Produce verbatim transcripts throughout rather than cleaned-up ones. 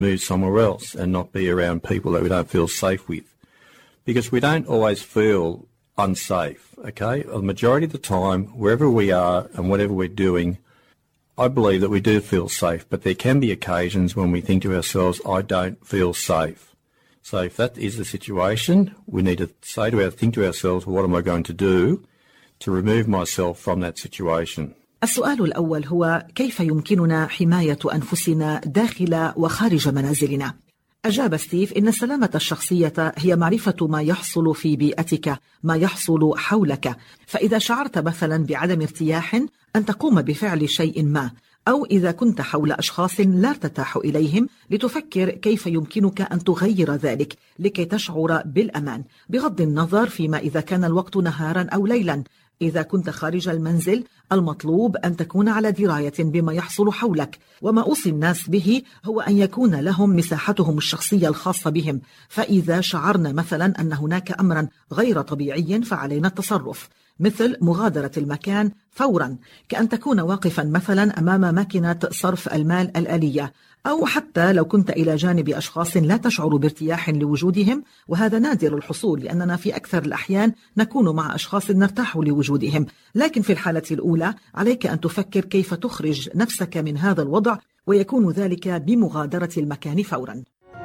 move somewhere else and not be around people that we don't feel safe with. Because we don't always feel unsafe, okay? The majority of the time, wherever we are and whatever we're doing, I believe that we do feel safe, but there can be occasions when we think to ourselves, I don't feel safe. So if that is the situation, we need to say to our, think to ourselves, what am I going to do to remove myself from that situation? السؤال الأول هو كيف يمكننا حماية أنفسنا داخل وخارج منازلنا؟ أجاب ستيف إن السلامة الشخصية هي معرفة ما يحصل في بيئتك، ما يحصل حولك. فإذا شعرت مثلا بعدم ارتياح أن تقوم بفعل شيء ما، أو إذا كنت حول أشخاص لا ارتاح إليهم لتفكر كيف يمكنك أن تغير ذلك لكي تشعر بالأمان، بغض النظر فيما إذا كان الوقت نهارا أو ليلا. إذا كنت خارج المنزل المطلوب أن تكون على دراية بما يحصل حولك، وما أوصي الناس به هو أن يكون لهم مساحتهم الشخصية الخاصة بهم. فإذا شعرنا مثلا أن هناك أمرا غير طبيعي فعلينا التصرف، مثل مغادرة المكان فورا، كأن تكون واقفا مثلا أمام ماكينة صرف المال الآلية، أو حتى لو كنت إلى جانب أشخاص لا تشعر بارتياح لوجودهم، وهذا نادر الحصول لأننا في أكثر الأحيان نكون مع أشخاص نرتاح لوجودهم. لكن في الحالة الأولى عليك أن تفكر كيف تخرج نفسك من هذا الوضع، ويكون ذلك بمغادرة المكان فورا.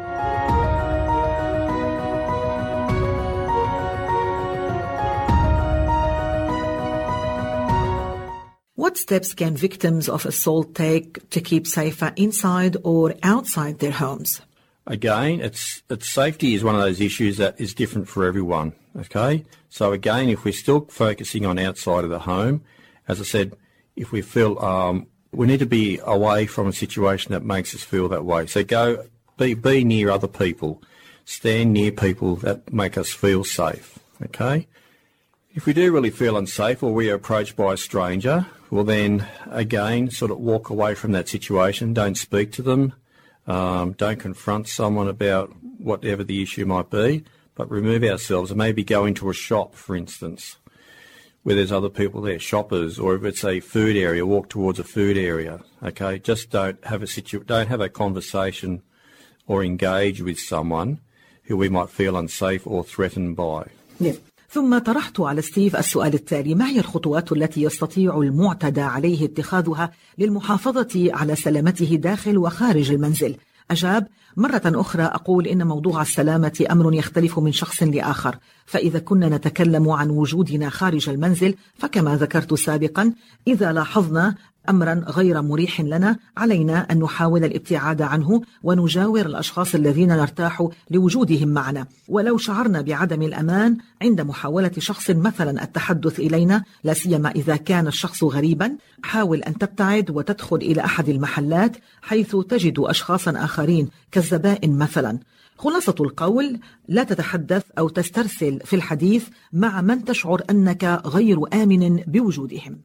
What steps can victims of assault take to keep safer inside or outside their homes? Again, it's, it's safety is one of those issues that is different for everyone, okay? So again, if we're still focusing on outside of the home, as I said, if we feel um, we need to be away from a situation that makes us feel that way. So go, be, be near other people, stand near people that make us feel safe, okay? If we do really feel unsafe or we are approached by a stranger, well then, again, sort of walk away from that situation. Don't speak to them. Um, don't confront someone about whatever the issue might be, but remove ourselves and maybe go into a shop, for instance, where there's other people there, shoppers, or if it's a food area, walk towards a food area, okay? Just don't have a situ- don't have a conversation or engage with someone who we might feel unsafe or threatened by. Yeah. ثم طرحت على ستيف السؤال التالي: ما هي الخطوات التي يستطيع المعتدى عليه اتخاذها للمحافظة على سلامته داخل وخارج المنزل؟ أجاب: مرة أخرى أقول إن موضوع السلامة أمر يختلف من شخص لآخر، فإذا كنا نتكلم عن وجودنا خارج المنزل فكما ذكرت سابقا، إذا لاحظنا أمرا غير مريح لنا علينا أن نحاول الابتعاد عنه ونجاور الأشخاص الذين نرتاح لوجودهم معنا. ولو شعرنا بعدم الأمان عند محاولة شخص مثلا التحدث إلينا، لا سيما إذا كان الشخص غريبا، حاول أن تبتعد وتدخل إلى أحد المحلات حيث تجد أشخاصا آخرين كالزبائن مثلا. خلاصة القول: لا تتحدث أو تسترسل في الحديث مع من تشعر أنك غير آمن بوجودهم.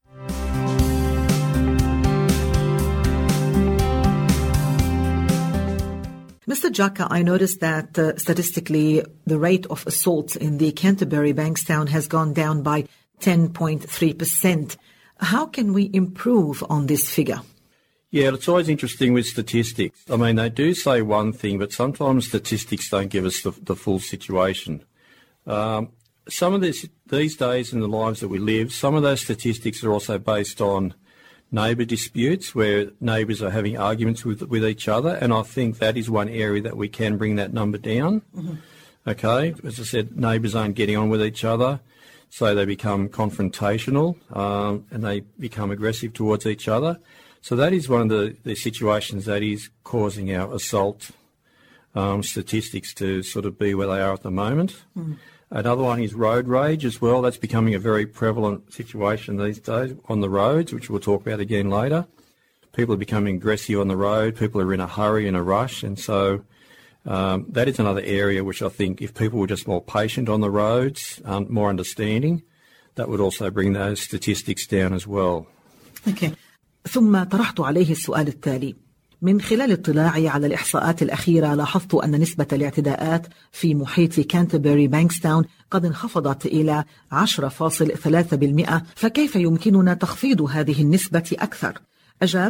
Mister Jaka, I noticed that uh, statistically the rate of assaults in the Canterbury Bankstown has gone down by ten point three percent. How can we improve on this figure? Yeah, it's always interesting with statistics. I mean, they do say one thing, but sometimes statistics don't give us the, the full situation. Um, some of this, these days in the lives that we live, some of those statistics are also based on neighbour disputes where neighbours are having arguments with with each other, and I think that is one area that we can bring that number down. Mm-hmm. Okay, as I said, neighbours aren't getting on with each other, so they become confrontational um, and they become aggressive towards each other. So that is one of the, the situations that is causing our assault um, statistics to sort of be where they are at the moment. Mm-hmm. Another one is road rage as well. That's becoming a very prevalent situation these days on the roads, which we'll talk about again later. People are becoming aggressive on the road. People are in a hurry and a rush. And so um, that is another area which I think if people were just more patient on the roads, um, more understanding, that would also bring those statistics down as well. Okay. ثم طرحت عليه السؤال التالي: من خلال اطلاعي على الإحصاءات الأخيرة لاحظت أن نسبة الاعتداءات في محيط كانتربري بانكستاون قد انخفضت إلى عشرة فاصلة ثلاثة بالمئة، فكيف يمكننا تخفيض هذه النسبة أكثر؟ أجاب: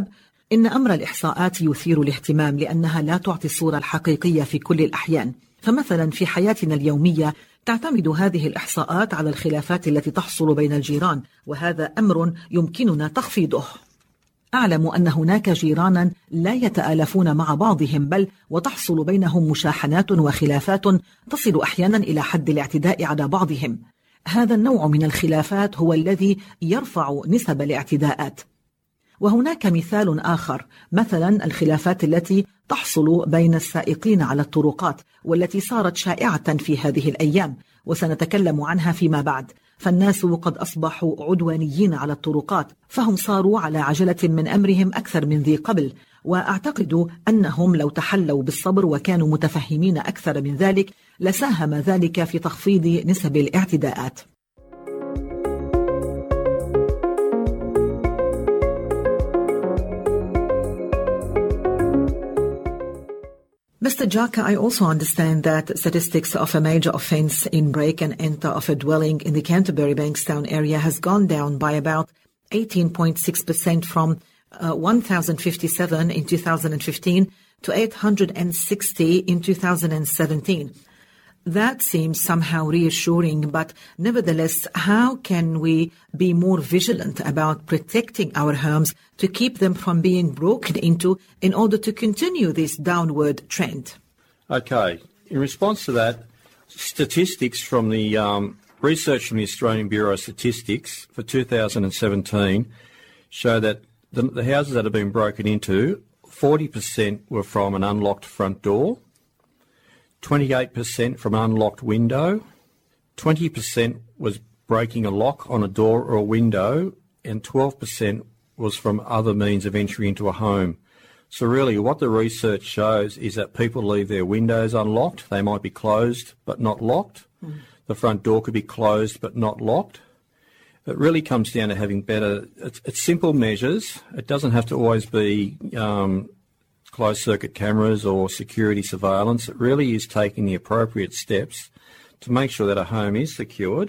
إن أمر الإحصاءات يثير الاهتمام لأنها لا تعطي الصورة الحقيقية في كل الأحيان. فمثلا في حياتنا اليومية تعتمد هذه الإحصاءات على الخلافات التي تحصل بين الجيران، وهذا أمر يمكننا تخفيضه. أعلم أن هناك جيرانا لا يتآلفون مع بعضهم، بل وتحصل بينهم مشاحنات وخلافات تصل أحيانا إلى حد الاعتداء على بعضهم. هذا النوع من الخلافات هو الذي يرفع نسب الاعتداءات. وهناك مثال آخر، مثلا الخلافات التي تحصل بين السائقين على الطرقات، والتي صارت شائعة في هذه الأيام وسنتكلم عنها فيما بعد. فالناس قد أصبحوا عدوانيين على الطرقات، فهم صاروا على عجلة من أمرهم أكثر من ذي قبل، وأعتقد أنهم لو تحلوا بالصبر وكانوا متفهمين أكثر من ذلك لساهم ذلك في تخفيض نسب الاعتداءات. Mister Jaka, I also understand that statistics of a major offence in break and enter of a dwelling in the Canterbury Bankstown area has gone down by about eighteen point six percent from uh, one thousand fifty-seven in two thousand fifteen to eight hundred sixty in two thousand seventeen. That seems somehow reassuring, but nevertheless, how can we be more vigilant about protecting our homes to keep them from being broken into in order to continue this downward trend? Okay. In response to that, statistics from the um, research from the Australian Bureau of Statistics for two thousand seventeen show that the, the houses that have been broken into, forty percent were from an unlocked front door, twenty-eight percent from an unlocked window, twenty percent was breaking a lock on a door or a window, and twelve percent was from other means of entry into a home. So really what the research shows is that people leave their windows unlocked. They might be closed but not locked. Mm. The front door could be closed but not locked. It really comes down to having better, it's, it's simple measures. It doesn't have to always be um, closed-circuit cameras or security surveillance. It really is taking the appropriate steps to make sure that a home is secured,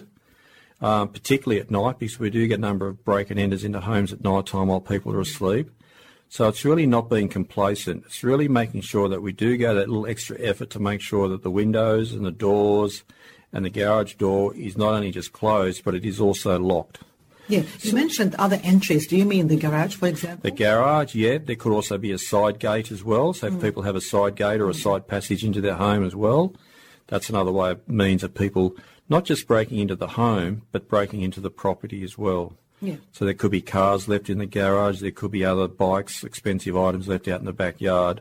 um, particularly at night, because we do get a number of break and enters into homes at night time while people are asleep. So it's really not being complacent. It's really making sure that we do go that little extra effort to make sure that the windows and the doors and the garage door is not only just closed, but it is also locked. Yeah, you mentioned other entries. Do you mean the garage, for example? The garage, yeah. There could also be a side gate as well. So if mm. people have a side gate or a side passage into their home as well, that's another way of means of people not just breaking into the home, but breaking into the property as well. Yeah. So there could be cars left in the garage. There could be other bikes, expensive items left out in the backyard.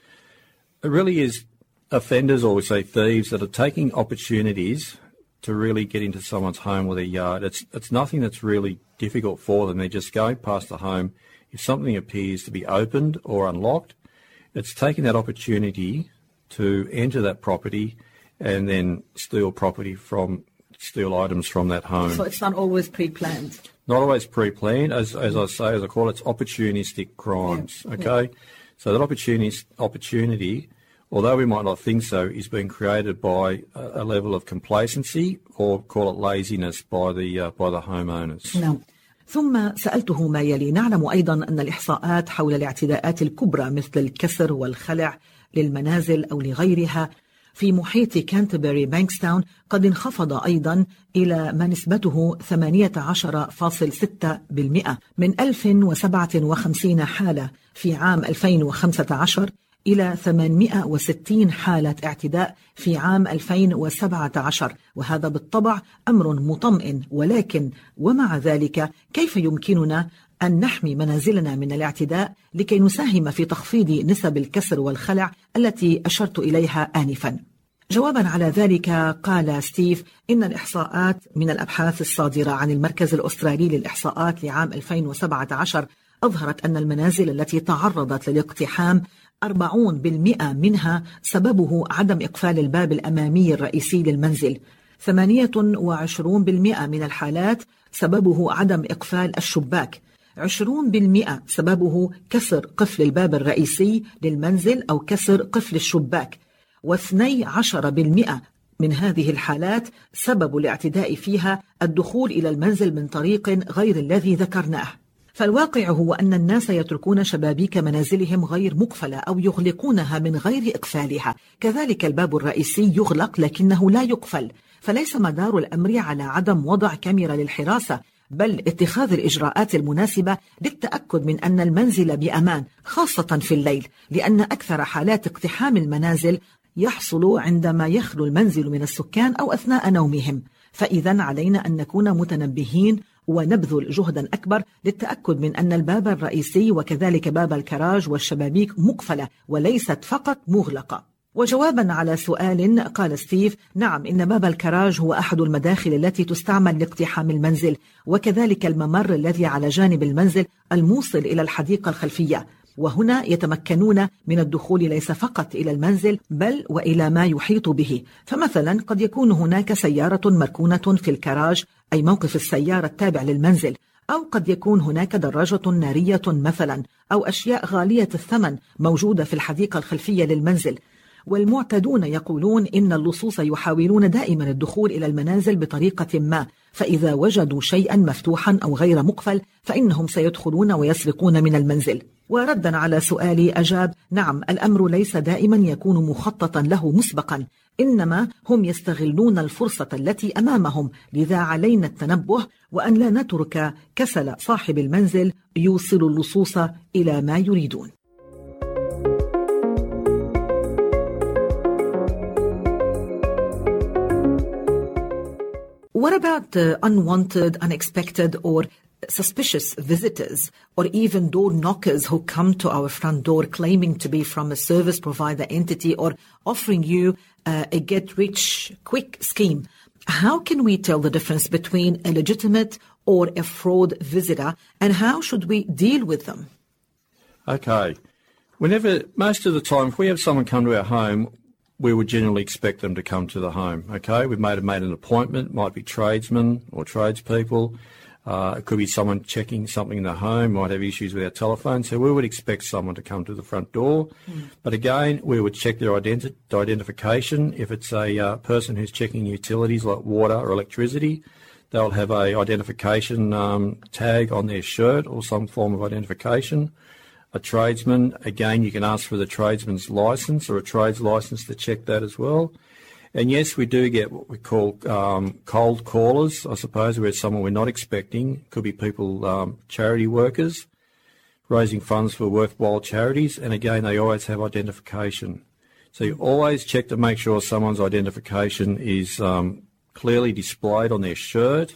It really is offenders, or we say thieves, that are taking opportunities to really get into someone's home or their yard. It's it's nothing that's really difficult for them. They're just going past the home. If something appears to be opened or unlocked, it's taking that opportunity to enter that property and then steal property from, steal items from that home. So it's not always pre-planned? Not always pre-planned. As, as I say, as I call it, it's opportunistic crimes, yeah. okay? Yeah. So that opportunity, opportunity, although we might not think so, is being created by a, a level of complacency, or call it laziness, by the uh, by the homeowners. نعم. ثم سألته ما يلي. نعلم أيضا أن الإحصاءات حول الاعتداءات الكبرى مثل الكسر والخلع للمنازل أو لغيرها في محيط كانتربري بانكستاون قد انخفض أيضا إلى ما نسبته ثمانية عشر فاصلة ستة بالمئة من ألف وسبعة وخمسين حالة في عام ألفين وخمسة عشر إلى ثمانمئة وستين حالة اعتداء في عام ألفين وسبعة عشر، وهذا بالطبع أمر مطمئن. ولكن ومع ذلك كيف يمكننا أن نحمي منازلنا من الاعتداء لكي نساهم في تخفيض نسب الكسر والخلع التي أشرت إليها آنفا؟ جوابا على ذلك قال ستيف إن الإحصاءات من الأبحاث الصادرة عن المركز الأسترالي للإحصاءات لعام ألفين وسبعة عشر أظهرت أن المنازل التي تعرضت للاقتحام أربعين بالمئة منها سببه عدم إقفال الباب الأمامي الرئيسي للمنزل، ثمانية وعشرين بالمئة من الحالات سببه عدم إقفال الشباك، عشرين بالمئة سببه كسر قفل الباب الرئيسي للمنزل أو كسر قفل الشباك، واثني عشر بالمئة من هذه الحالات سبب الاعتداء فيها الدخول إلى المنزل من طريق غير الذي ذكرناه. فالواقع هو أن الناس يتركون شبابيك منازلهم غير مقفلة أو يغلقونها من غير إقفالها. كذلك الباب الرئيسي يغلق لكنه لا يقفل، فليس مدار الأمر على عدم وضع كاميرا للحراسة، بل اتخاذ الإجراءات المناسبة للتأكد من أن المنزل بأمان، خاصة في الليل، لأن أكثر حالات اقتحام المنازل يحصل عندما يخلو المنزل من السكان أو أثناء نومهم. فإذا علينا أن نكون متنبهين ونبذل جهدا أكبر للتأكد من أن الباب الرئيسي وكذلك باب الكراج والشبابيك مقفلة وليست فقط مغلقة. وجوابا على سؤال قال ستيف: نعم، إن باب الكراج هو أحد المداخل التي تستعمل لاقتحام المنزل، وكذلك الممر الذي على جانب المنزل الموصل إلى الحديقة الخلفية، وهنا يتمكنون من الدخول ليس فقط إلى المنزل بل وإلى ما يحيط به. فمثلا قد يكون هناك سيارة مركونة في الكراج، أي موقف السيارة التابع للمنزل، أو قد يكون هناك دراجة نارية مثلا، أو أشياء غالية الثمن موجودة في الحديقة الخلفية للمنزل. والمعتدون يقولون إن اللصوص يحاولون دائما الدخول إلى المنازل بطريقة ما، فإذا وجدوا شيئا مفتوحا أو غير مقفل فإنهم سيدخلون ويسرقون من المنزل. وردا على سؤالي أجاب: نعم، الأمر ليس دائما يكون مخططا له مسبقا، إنما هم يستغلون الفرصة التي أمامهم، لذا علينا التنبه وأن لا نترك كسل صاحب المنزل يوصل اللصوص إلى ما يريدون. What about uh, unwanted, unexpected or suspicious visitors, or even door knockers who come to our front door claiming to be from a service provider entity or offering you uh, a get-rich-quick scheme? How can we tell the difference between a legitimate or a fraud visitor, and how should we deal with them? Okay. Whenever, most of the time, if we have someone come to our home, we would generally expect them to come to the home. Okay, we've made, made an appointment, might be tradesmen or tradespeople. Uh, it could be someone checking something in the home, might have issues with our telephone. So we would expect someone to come to the front door. Mm. But again, we would check their identi- identification. If it's a uh, person who's checking utilities like water or electricity, they'll have a identification um, tag on their shirt or some form of identification. A tradesman, again, you can ask for the tradesman's licence or a trades licence to check that as well. And yes, we do get what we call um, cold callers, I suppose, where it's someone we're not expecting. Could be people, um, charity workers, raising funds for worthwhile charities. And again, they always have identification. So you always check to make sure someone's identification is um, clearly displayed on their shirt,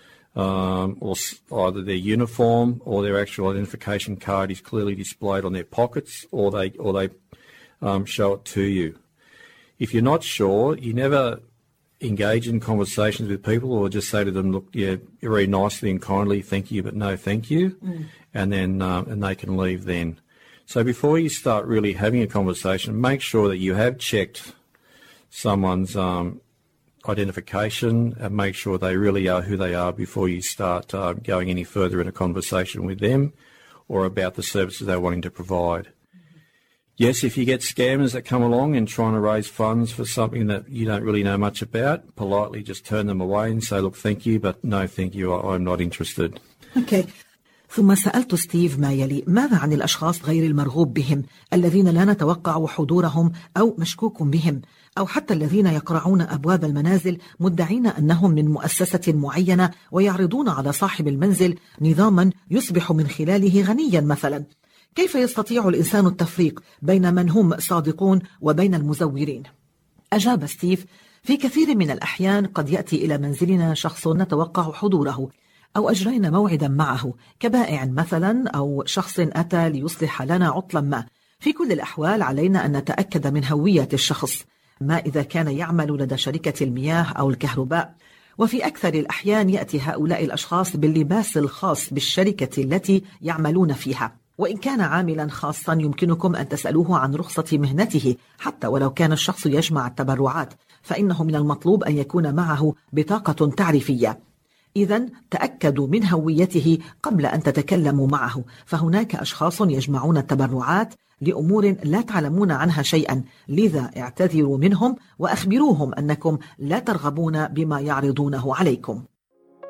Um, or either their uniform or their actual identification card is clearly displayed on their pockets, or they or they um, show it to you. If you're not sure, you never engage in conversations with people, or just say to them, "Look, yeah, very nicely and kindly, thank you, but no, thank you," mm. and then um, and they can leave then. So before you start really having a conversation, make sure that you have checked someone's um, identification and make sure they really are who they are before you start uh, going any further in a conversation with them or about the services they're wanting to provide. Mm-hmm. Yes, if you get scammers that come along and trying to raise funds for something that you don't really know much about, politely just turn them away and say, look, thank you, but no, thank you, I'm not interested. Okay. ثم سألت ستيف ما يلي: ماذا عن الأشخاص غير المرغوب بهم الذين لا نتوقع حضورهم أو مشكوك بهم، أو حتى الذين يقرعون أبواب المنازل مدعين أنهم من مؤسسة معينة ويعرضون على صاحب المنزل نظاما يصبح من خلاله غنيا مثلا؟ كيف يستطيع الإنسان التفريق بين من هم صادقون وبين المزورين؟ أجاب ستيف: في كثير من الأحيان قد يأتي إلى منزلنا شخص نتوقع حضوره، أو أجرينا موعدا معه كبائع مثلا، أو شخص أتى ليصلح لنا عطلا ما. في كل الأحوال علينا أن نتأكد من هوية الشخص، ما إذا كان يعمل لدى شركة المياه أو الكهرباء. وفي أكثر الأحيان يأتي هؤلاء الأشخاص باللباس الخاص بالشركة التي يعملون فيها، وإن كان عاملا خاصا يمكنكم أن تسألوه عن رخصة مهنته، حتى ولو كان الشخص يجمع التبرعات فإنه من المطلوب أن يكون معه بطاقة تعريفية. إذن تأكدوا من هويته قبل أن تتكلموا معه، فهناك أشخاص يجمعون التبرعات لأمور لا تعلمون عنها شيئا، لذا اعتذروا منهم وأخبروهم أنكم لا ترغبون بما يعرضونه عليكم.